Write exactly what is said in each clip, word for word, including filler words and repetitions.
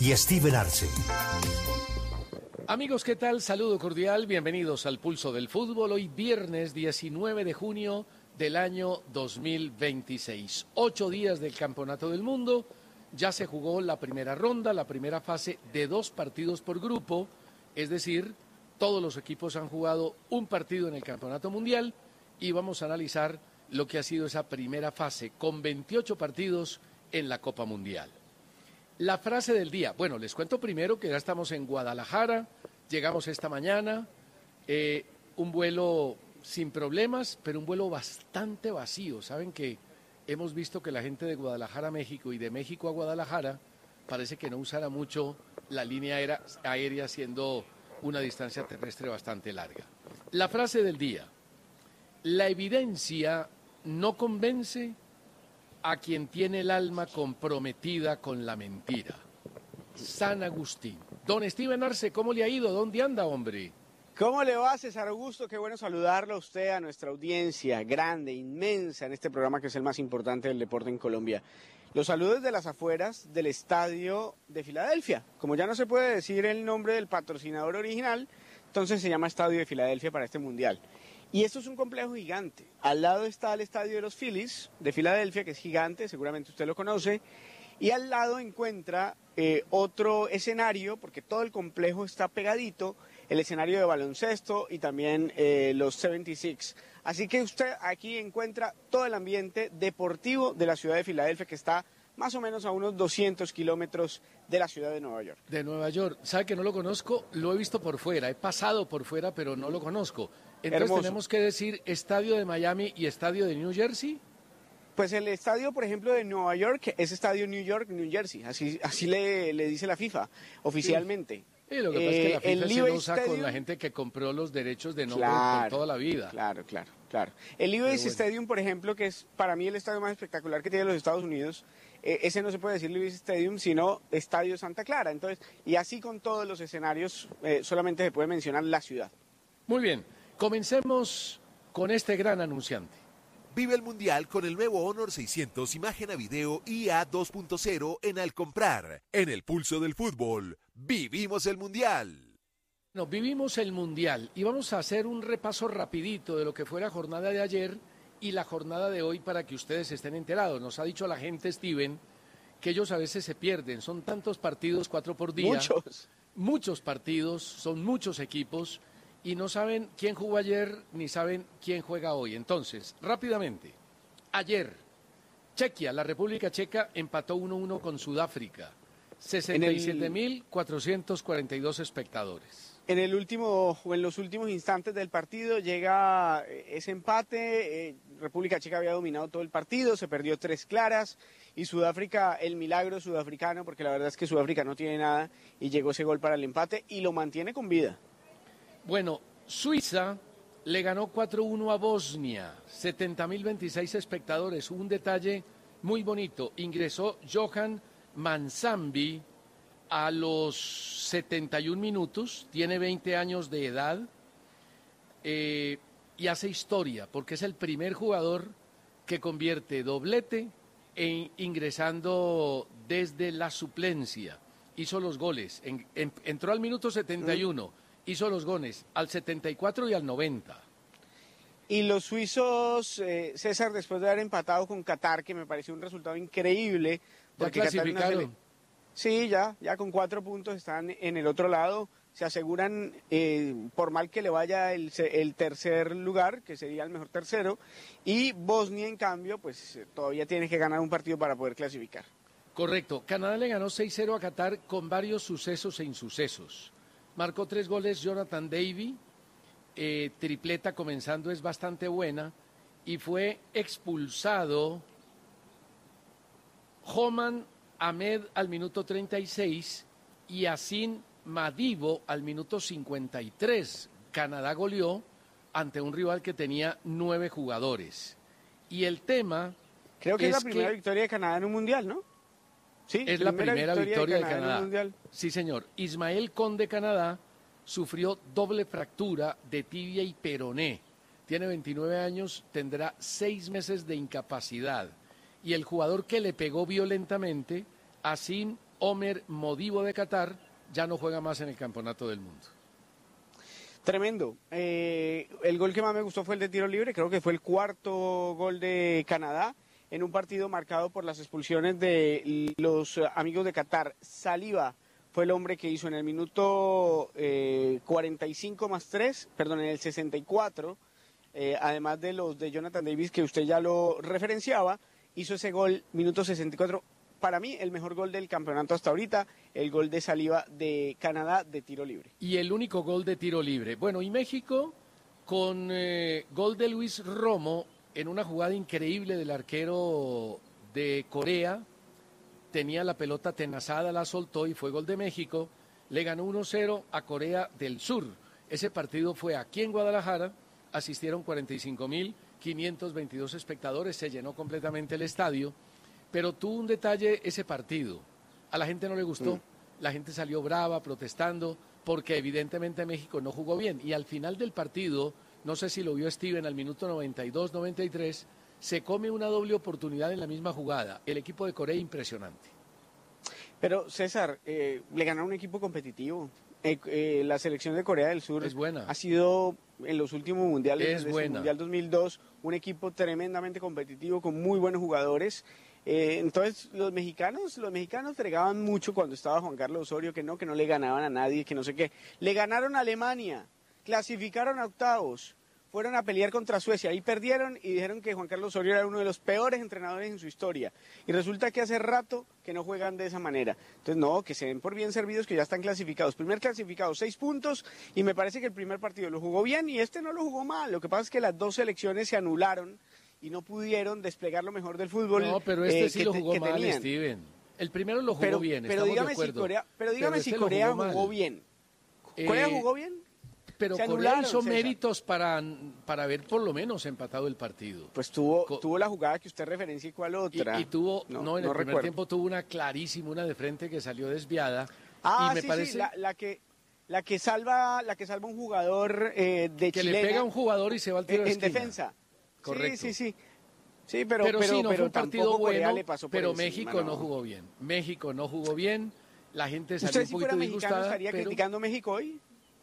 y Steven Arce. Amigos, ¿qué tal? Saludo cordial, bienvenidos al Pulso del Fútbol. Hoy viernes diecinueve de junio del año dos mil veintiséis. Ocho días del Campeonato del Mundo, ya se jugó la primera ronda, la primera fase de dos partidos por grupo, es decir, todos los equipos han jugado un partido en el Campeonato Mundial y vamos a analizar lo que ha sido esa primera fase con veintiocho partidos en la Copa Mundial. La frase del día, bueno, les cuento primero que ya estamos en Guadalajara, llegamos esta mañana, eh, un vuelo sin problemas, pero un vuelo bastante vacío. Saben que hemos visto que la gente de Guadalajara a México y de México a Guadalajara parece que no usara mucho la línea aérea, aérea siendo una distancia terrestre bastante larga. La frase del día, la evidencia no convence a quien tiene el alma comprometida con la mentira. San Agustín. Don Steven Arce, ¿cómo le ha ido? ¿Dónde anda, hombre? ¿Cómo le va, César Augusto? Qué bueno saludarlo a usted, a nuestra audiencia grande, inmensa en este programa que es el más importante del deporte en Colombia. Los saludos de las afueras del Estadio de Filadelfia. Como ya no se puede decir el nombre del patrocinador original, entonces se llama Estadio de Filadelfia para este Mundial. Y esto es un complejo gigante. Al lado está el estadio de los Phillies de Filadelfia, que es gigante, seguramente usted lo conoce. Y al lado encuentra eh, otro escenario, porque todo el complejo está pegadito, el escenario de baloncesto y también eh, los setenta y seis. Así que usted aquí encuentra todo el ambiente deportivo de la ciudad de Filadelfia, que está más o menos a unos doscientos kilómetros de la ciudad de Nueva York. De Nueva York. ¿Sabe que no lo conozco? Lo he visto por fuera, he pasado por fuera, pero no lo conozco. Entonces, hermoso. ¿tenemos que decir estadio de Miami y estadio de New Jersey? Pues el estadio, por ejemplo, de Nueva York es estadio New York, New Jersey. Así, así le, le dice la FIFA oficialmente. Sí. Sí, lo que pasa es que la FIFA el se lo usa Stadium, con la gente que compró los derechos de nombre claro, por toda la vida. Claro, claro, claro. El Levi's bueno. Stadium, por ejemplo, que es para mí el estadio más espectacular que tiene los Estados Unidos, eh, ese no se puede decir Levi's Stadium, sino Estadio Santa Clara. Entonces, y así con todos los escenarios, eh, solamente se puede mencionar la ciudad. Muy bien, comencemos con este gran anunciante. Vive el Mundial con el nuevo Honor seiscientos Imagen a Video I A dos punto cero en Al Comprar. En el Pulso del Fútbol, vivimos el Mundial. No, vivimos el Mundial y vamos a hacer un repaso rapidito de lo que fue la jornada de ayer y la jornada de hoy para que ustedes estén enterados. Nos ha dicho la gente, Steven, que ellos a veces se pierden. Son tantos partidos, cuatro por día. Muchos. Muchos partidos, son muchos equipos y no saben quién jugó ayer ni saben quién juega hoy. Entonces, rápidamente, ayer, Chequia, la República Checa, empató uno uno con Sudáfrica. sesenta y siete mil cuatrocientos cuarenta y dos espectadores. En el último o en los últimos instantes del partido llega ese empate. Eh, República Checa había dominado todo el partido, se perdió tres claras y Sudáfrica, el milagro sudafricano, porque la verdad es que Sudáfrica no tiene nada y llegó ese gol para el empate y lo mantiene con vida. Bueno, Suiza le ganó cuatro uno a Bosnia, setenta mil veintiséis espectadores. Un detalle muy bonito, ingresó Johan Manzambi a los setenta y un minutos, tiene veinte años de edad eh, y hace historia porque es el primer jugador que convierte doblete en, ingresando desde la suplencia. Hizo los goles, en, en, entró al minuto setenta y uno, hizo los goles al setenta y cuatro y al noventa. Y los suizos, eh, César, después de haber empatado con Qatar, que me pareció un resultado increíble. ¿Ya clasificaron? Sí, ya, ya con cuatro puntos están en el otro lado. Se aseguran, eh, por mal que le vaya el, el tercer lugar, que sería el mejor tercero. Y Bosnia, en cambio, pues todavía tiene que ganar un partido para poder clasificar. Correcto. Canadá le ganó seis cero a Qatar con varios sucesos e insucesos. Marcó tres goles Jonathan David, eh, tripleta comenzando es bastante buena, y fue expulsado Homan Ahmed al minuto treinta y seis y Asin Madibo al minuto cincuenta y tres. Canadá goleó ante un rival que tenía nueve jugadores. Y el tema... Creo que es, es la primera que victoria de Canadá en un mundial, ¿no? Sí, es la primera victoria, victoria de Canadá. De Canadá. En un mundial. Sí, señor. Ismael Conde, Canadá, sufrió doble fractura de tibia y peroné. Tiene veintinueve años, tendrá seis meses de incapacidad. Y el jugador que le pegó violentamente, Asim Omer Modibo de Qatar ya no juega más en el Campeonato del Mundo. Tremendo. Eh, el gol que más me gustó fue el de tiro libre, creo que fue el cuarto gol de Canadá en un partido marcado por las expulsiones de los amigos de Qatar. Saliba fue el hombre que hizo en el minuto eh, cuarenta y cinco más tres, perdón, en el sesenta y cuatro, eh, además de los de Jonathan Davis que usted ya lo referenciaba, hizo ese gol, minuto sesenta y cuatro. Para mí, el mejor gol del campeonato hasta ahorita, el gol de Saliba de Canadá de tiro libre. Y el único gol de tiro libre. Bueno, y México con eh, gol de Luis Romo en una jugada increíble del arquero de Corea. Tenía la pelota tenazada, la soltó y fue gol de México. Le ganó uno cero a Corea del Sur. Ese partido fue aquí en Guadalajara. Asistieron cuarenta y cinco mil quinientos veintidós espectadores. Se llenó completamente el estadio. Pero tuvo un detalle ese partido. A la gente no le gustó. Mm. La gente salió brava, protestando, porque evidentemente México no jugó bien. Y al final del partido, no sé si lo vio Steven, al minuto noventa y dos, noventa y tres, se come una doble oportunidad en la misma jugada. El equipo de Corea, impresionante. Pero César, eh, le ganaron un equipo competitivo. Eh, eh, la selección de Corea del Sur es buena. Ha sido en los últimos mundiales, es desde buena. el Mundial dos mil dos, un equipo tremendamente competitivo con muy buenos jugadores. Eh, entonces los mexicanos, los mexicanos fregaban mucho cuando estaba Juan Carlos Osorio, que no, que no le ganaban a nadie, que no sé qué. Le ganaron a Alemania, clasificaron a octavos, fueron a pelear contra Suecia y perdieron y dijeron que Juan Carlos Osorio era uno de los peores entrenadores en su historia. Y resulta que hace rato que no juegan de esa manera. Entonces no, que se den por bien servidos, que ya están clasificados. Primer clasificado, seis puntos, y me parece que el primer partido lo jugó bien y este no lo jugó mal. Lo que pasa es que las dos selecciones se anularon y no pudieron desplegar lo mejor del fútbol. No, pero este eh, sí que, lo jugó que mal, tenían. Steven. El primero lo jugó pero, bien, pero estamos dígame de acuerdo. Si Corea, pero dígame pero si este Corea jugó, jugó bien. ¿Corea eh, jugó bien? Pero se Corea hizo César. méritos para, para haber por lo menos empatado el partido. Pues tuvo, Co tuvo la jugada que usted referencia y cuál otra. Y, y tuvo, no, no en no el primer recuerdo. tiempo tuvo una clarísima, una de frente que salió desviada. Ah, y me sí, parece sí, la, la que la que salva, la que salva un jugador eh, de que chilena, le pega a un jugador y se va al tiro en, de en esquina. defensa. Correcto. Sí, sí, sí. Sí, pero, pero, pero, sí, no pero fue un partido Corea bueno, le pasó por pero encima, México no. no jugó bien. México no jugó bien, la gente salió ¿Usted un si poquito fuera mexicano disgustada. estaría pero... criticando a México hoy?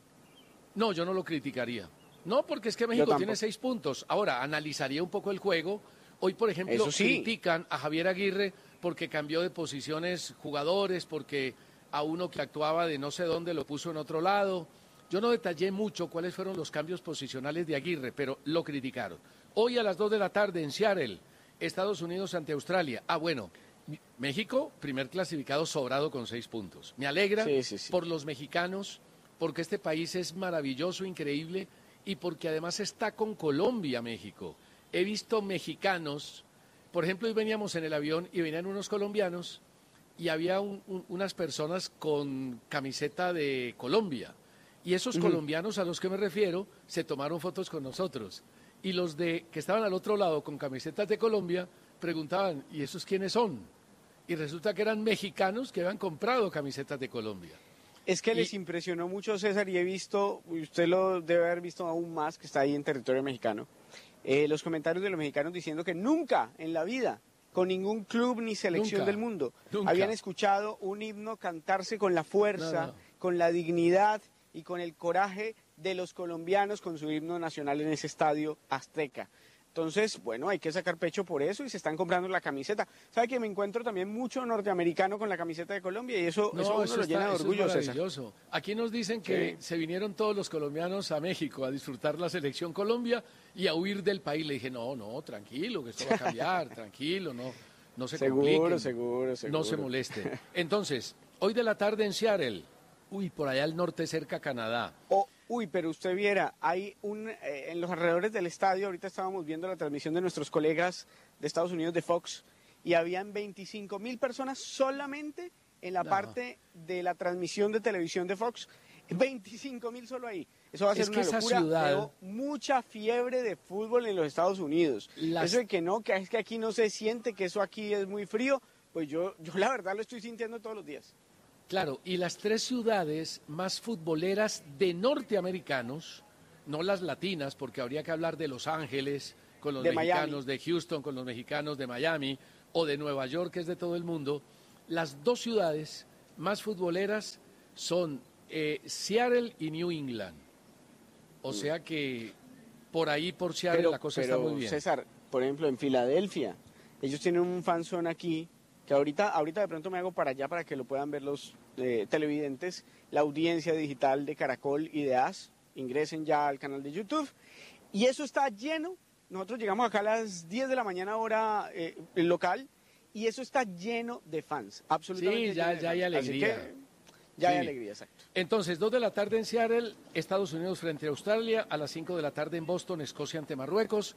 No, yo no lo criticaría. No, porque es que México tiene seis puntos. Ahora, analizaría un poco el juego. Hoy, por ejemplo, sí. critican a Javier Aguirre porque cambió de posiciones jugadores, porque a uno que actuaba de no sé dónde lo puso en otro lado. Yo no detallé mucho cuáles fueron los cambios posicionales de Aguirre, pero lo criticaron. Hoy a las dos de la tarde en Seattle, Estados Unidos ante Australia. Ah, bueno, México, primer clasificado sobrado con seis puntos. Me alegra sí, sí, sí. por los mexicanos, porque este país es maravilloso, increíble, y porque además está con Colombia, México. He visto mexicanos, por ejemplo, hoy veníamos en el avión y venían unos colombianos y había un, un, unas personas con camiseta de Colombia. Y esos uh-huh. colombianos a los que me refiero se tomaron fotos con nosotros. Y los de que estaban al otro lado con camisetas de Colombia preguntaban, ¿y esos quiénes son? Y resulta que eran mexicanos que habían comprado camisetas de Colombia. Es que y... les impresionó mucho, César, y he visto, usted lo debe haber visto aún más, que está ahí en territorio mexicano, eh, los comentarios de los mexicanos diciendo que nunca en la vida, con ningún club ni selección nunca, del mundo, nunca. habían escuchado un himno cantarse con la fuerza, no, no. con la dignidad y con el coraje de los colombianos con su himno nacional en ese estadio azteca. Entonces, bueno, hay que sacar pecho por eso y se están comprando la camiseta. ¿Sabe que me encuentro también mucho norteamericano con la camiseta de Colombia y eso, no, eso a uno eso lo está, llena de eso orgullo, es César? maravilloso. Aquí nos dicen que sí. se vinieron todos los colombianos a México a disfrutar la selección Colombia y a huir del país. Le dije, no, no, tranquilo, que esto va a cambiar, tranquilo, no, no se seguro, compliquen. Seguro, seguro, no se molesten. Entonces, hoy de la tarde en Seattle, uy, por allá al norte cerca a Canadá. Oh, uy, pero usted viera, hay un, eh, en los alrededores del estadio, ahorita estábamos viendo la transmisión de nuestros colegas de Estados Unidos de Fox, y habían veinticinco mil personas solamente en la no. parte de la transmisión de televisión de Fox. veinticinco mil solo ahí. Eso va a ser es una que locura. Ciudad... Veo mucha fiebre de fútbol en los Estados Unidos. Las... Eso de que no, que es que aquí no se siente, que eso aquí es muy frío, pues yo, yo la verdad lo estoy sintiendo todos los días. Claro, y las tres ciudades más futboleras de norteamericanos, no las latinas, porque habría que hablar de Los Ángeles, con los de mexicanos, Miami. de Houston, con los mexicanos de Miami, o de Nueva York, que es de todo el mundo. Las dos ciudades más futboleras son eh, Seattle y New England. O sea que por ahí, por Seattle, pero, la cosa pero, está muy bien. César, por ejemplo, en Filadelfia, ellos tienen un fanzone aquí, que ahorita, ahorita de pronto me hago para allá para que lo puedan ver los eh, televidentes, la audiencia digital de Caracol y de A S. Ingresen ya al canal de YouTube. Y eso está lleno. Nosotros llegamos acá a las diez de la mañana hora eh, local y eso está lleno de fans. Absolutamente. Sí, ya, lleno de ya hay fans. alegría. Así que ya Sí. hay alegría, exacto. Entonces, dos de la tarde en Seattle, Estados Unidos frente a Australia, a las cinco de la tarde en Boston, Escocia ante Marruecos,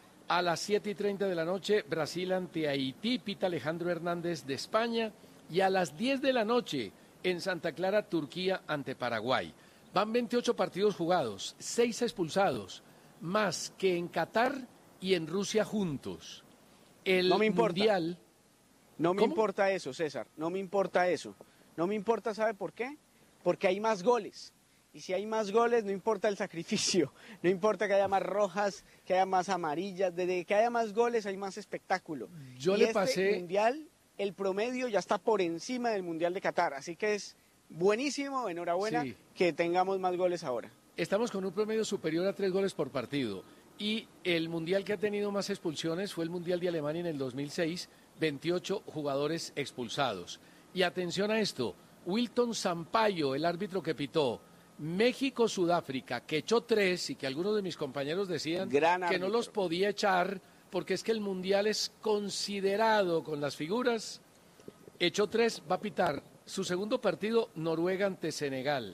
a las siete y treinta de la noche, Brasil ante Haití, pita Alejandro Hernández de España, y a las diez de la noche en Santa Clara, Turquía ante Paraguay. Van veintiocho partidos jugados, seis expulsados, más que en Qatar y en Rusia juntos. El No me importa. Mundial... No me ¿Cómo? importa eso, César, no me importa eso. No me importa, ¿sabe por qué? Porque hay más goles. Y si hay más goles, no importa el sacrificio, no importa que haya más rojas, que haya más amarillas, desde que haya más goles hay más espectáculo. Yo y le este pasé- mundial, el promedio ya está por encima del Mundial de Qatar, así que es buenísimo, enhorabuena, Sí. que tengamos más goles ahora. Estamos con un promedio superior a tres goles por partido. Y el mundial que ha tenido más expulsiones fue el Mundial de Alemania en el dos mil seis, veintiocho jugadores expulsados. Y atención a esto, Wilton Sampaio, el árbitro que pitó México-Sudáfrica, que echó tres y que algunos de mis compañeros decían Gran que no árbitro. los podía echar porque es que el mundial es considerado con las figuras. Echó tres, va a pitar su segundo partido, Noruega ante Senegal.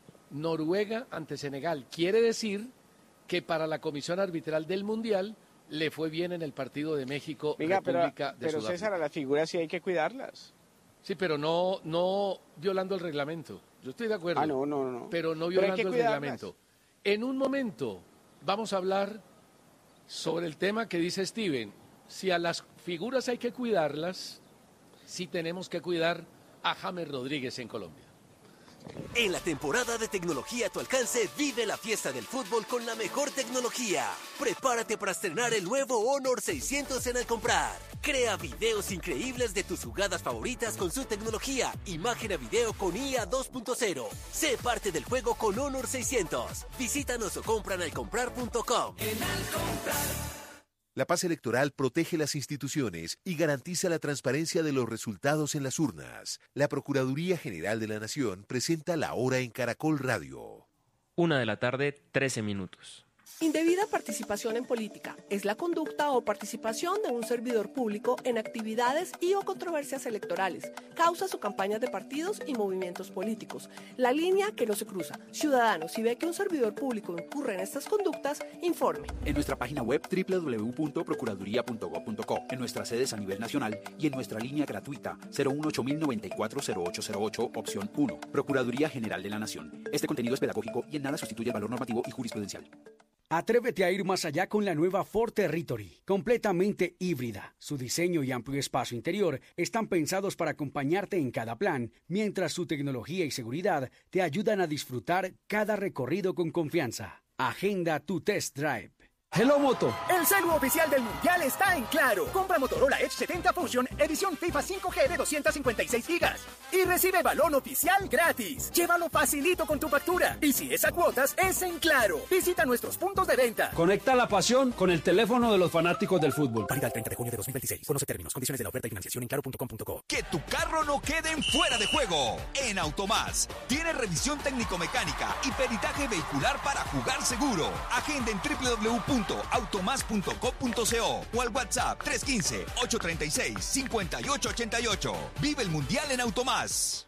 Noruega ante Senegal. Quiere decir que para la comisión arbitral del Mundial le fue bien en el partido de México, Venga, pero, República de pero Sudáfrica. César, a las figuras sí hay que cuidarlas. Sí, pero no, no violando el reglamento. Yo estoy de acuerdo. Ah, no, no, no. Pero no Pero hay violando que el cuidarlas. reglamento. En un momento vamos a hablar sobre el tema que dice Steven. Si a las figuras hay que cuidarlas, sí tenemos que cuidar a James Rodríguez en Colombia. En la temporada de tecnología a tu alcance, vive la fiesta del fútbol con la mejor tecnología. Prepárate para estrenar el nuevo Honor seiscientos en Al Comprar. Crea videos increíbles de tus jugadas favoritas con su tecnología. Imagen a video con I A dos punto cero. Sé parte del juego con Honor seiscientos. Visítanos o compra en alcomprar punto com. La paz electoral protege las instituciones y garantiza la transparencia de los resultados en las urnas. La Procuraduría General de la Nación presenta La Hora en Caracol Radio. Una de la tarde, trece minutos. Indebida participación en política es la conducta o participación de un servidor público en actividades y o controversias electorales, causas o campañas de partidos y movimientos políticos. La línea que no se cruza. Ciudadanos, si ve que un servidor público incurre en estas conductas, informe. En nuestra página web doble u doble u doble u punto procuraduría punto gob punto co, en nuestras sedes a nivel nacional y en nuestra línea gratuita cero uno ocho mil noventa y cuatro cero ocho cero ocho, opción uno. Procuraduría General de la Nación. Este contenido es pedagógico y en nada sustituye el valor normativo y jurisprudencial. Atrévete a ir más allá con la nueva Ford Territory, completamente híbrida. Su diseño y amplio espacio interior están pensados para acompañarte en cada plan, mientras su tecnología y seguridad te ayudan a disfrutar cada recorrido con confianza. Agenda tu test drive. Hello Moto. El celu oficial del Mundial está en Claro. Compra Motorola Edge setenta Fusion, edición FIFA cinco G de doscientos cincuenta y seis gigas. Y recibe balón oficial gratis. Llévalo facilito con tu factura. Y si es a cuotas, es en Claro. Visita nuestros puntos de venta. Conecta la pasión con el teléfono de los fanáticos del fútbol. Válida el treinta de junio de dos mil veintiséis. Conoce términos, condiciones de la oferta y financiación en claro punto com punto co. Que tu carro no quede en fuera de juego. En Automás tiene revisión técnico-mecánica y peritaje vehicular para jugar seguro. Agenda en doble u doble u doble u punto automás punto com punto co o al WhatsApp tres uno cinco, ocho tres seis, cinco ocho ocho ocho. Vive el Mundial en Automás.